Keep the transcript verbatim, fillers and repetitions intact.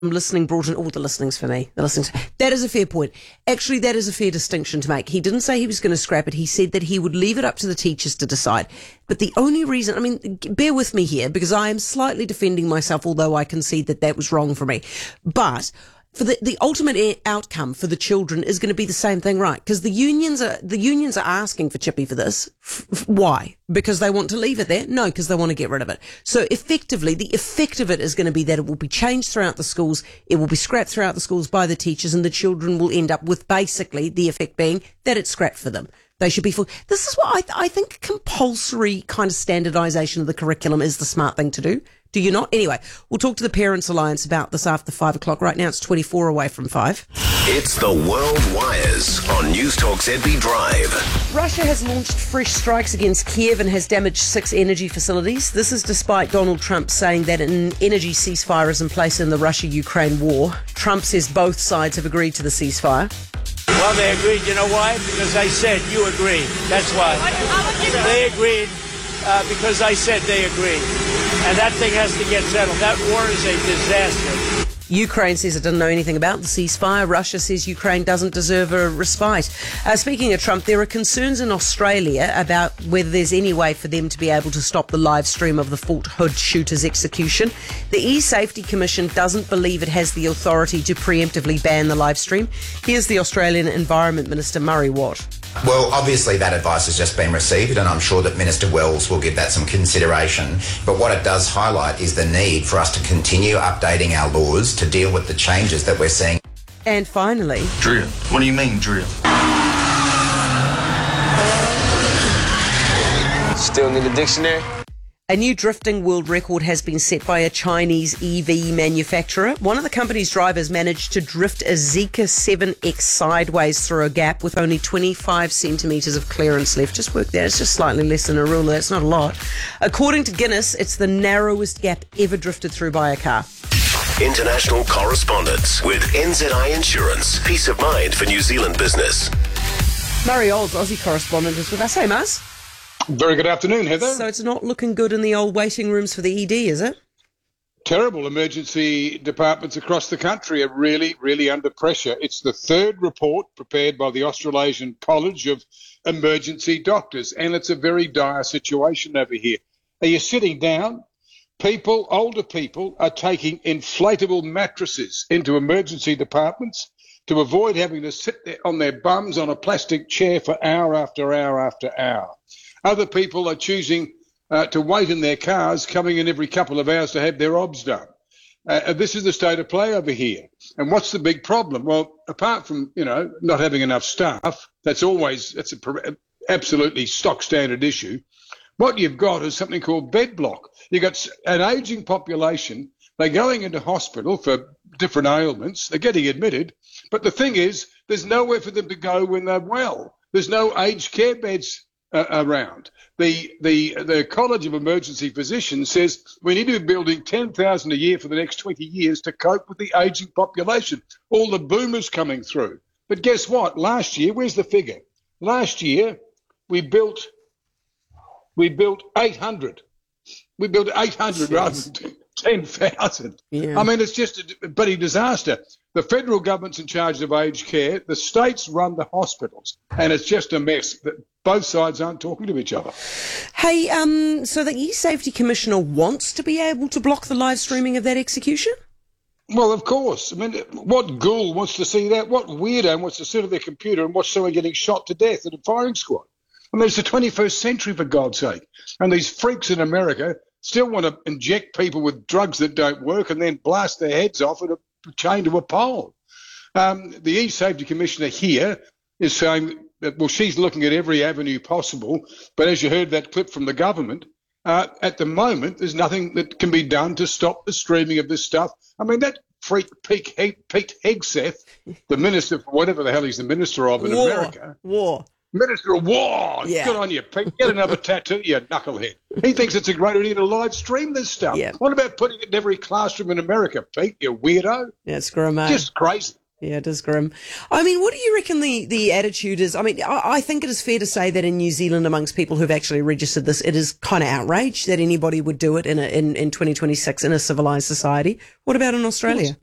listening brought in all the listenings for me. The listenings. That is a fair point. Actually, that is a fair distinction to make. He didn't say he was going to scrap it. He said that he would leave it up to the teachers to decide. But the only reason, I mean, bear with me here because I am slightly defending myself, although I concede that that was wrong for me. But for the, the ultimate outcome for the children is going to be the same thing, right? Because the unions are, the unions are asking for Chippy for this. F- f- why? Because they want to leave it there? No, because they want to get rid of it. So effectively, the effect of it is going to be that it will be changed throughout the schools. It will be scrapped throughout the schools by the teachers, and the children will end up with basically the effect being that it's scrapped for them. They should be full. This is what I, th- I think compulsory kind of standardisation of the curriculum is the smart thing to do. Do you not? Anyway, we'll talk to the Parents Alliance about this after five o'clock. Right now it's twenty-four away from five. It's the World Wires on News Talk Z B Drive. Russia has launched fresh strikes against Kiev and has damaged six energy facilities. This is despite Donald Trump saying that an energy ceasefire is in place in the Russia-Ukraine war. Trump says both sides have agreed to the ceasefire. Well, they agreed. You know why? Because I said you agreed. That's why. They agreed uh, because I said they agreed. And that thing has to get settled. That war is a disaster. Ukraine says it doesn't know anything about the ceasefire. Russia says Ukraine doesn't deserve a respite. Uh, speaking of Trump, there are concerns in Australia about whether there's any way for them to be able to stop the live stream of the Fort Hood shooter's execution. The E-Safety Commission doesn't believe it has the authority to preemptively ban the live stream. Here's the Australian Environment Minister, Murray Watt. Well, obviously that advice has just been received, and I'm sure that Minister Wells will give that some consideration. But what it does highlight is the need for us to continue updating our laws to deal with the changes that we're seeing. And finally... Drill. What do you mean, drill? Still need a dictionary? A new drifting world record has been set by a Chinese E V manufacturer. One of the company's drivers managed to drift a Zeekr seven X sideways through a gap with only twenty-five centimetres of clearance left. Just work that. It's just slightly less than a ruler. That's not a lot. According to Guinness, it's the narrowest gap ever drifted through by a car. International correspondence with N Z I Insurance. Peace of mind for New Zealand business. Murray Olds, Aussie correspondent, is with us. Hey, Muzz. Very good afternoon, Heather. So it's not looking good in the old waiting rooms for the E D, is it? Terrible. Emergency departments across the country are really, really under pressure. It's the third report prepared by the Australasian College of Emergency Doctors, and it's a very dire situation over here. Are you sitting down? People, older people, are taking inflatable mattresses into emergency departments to avoid having to sit there on their bums on a plastic chair for hour after hour after hour. Other people are choosing uh, to wait in their cars, coming in every couple of hours to have their obs done. Uh, this is the state of play over here. And what's the big problem? Well, apart from, you know, not having enough staff, that's always, that's an absolutely stock standard issue. What you've got is something called bed block. You've got an ageing population. They're going into hospital for different ailments. They're getting admitted. But the thing is, there's nowhere for them to go when they're well. There's no aged care beds Uh, around. The, the the College of Emergency Physicians says we need to be building ten thousand a year for the next twenty years to cope with the ageing population, all the boomers coming through. But guess what? Last year, where's the figure? Last year, we built we built eight hundred. We built eight hundred yes. rather than ten thousand. Yeah. I mean, it's just a bloody disaster. The federal government's in charge of aged care. The states run the hospitals, and it's just a mess. Both sides aren't talking to each other. Hey, um, so the E-Safety Commissioner wants to be able to block the live streaming of that execution? Well, of course. I mean, what ghoul wants to see that? What weirdo wants to sit at their computer and watch someone getting shot to death at a firing squad? I mean, it's the twenty-first century, for God's sake. And these freaks in America still want to inject people with drugs that don't work and then blast their heads off at a chained to a pole. Um, the E-Safety Commissioner here is saying that, well, she's looking at every avenue possible, but as you heard that clip from the government, uh, at the moment there's nothing that can be done to stop the streaming of this stuff. I mean, that freak Pete, Pete Hegseth, the minister, whatever the hell he's the minister of in war, America. War. Minister of War. Yeah. Good on you, Pete. Get another tattoo, you knucklehead. He thinks it's a great idea to live stream this stuff. Yeah. What about putting it in every classroom in America, Pete, you weirdo? Yeah, it's grim, eh? Just crazy. Yeah, it is grim. I mean, what do you reckon the, the attitude is? I mean, I, I think it is fair to say that in New Zealand, amongst people who've actually registered this, it is kind of outraged that anybody would do it in, a, in in twenty twenty-six in a civilised society. What about in Australia?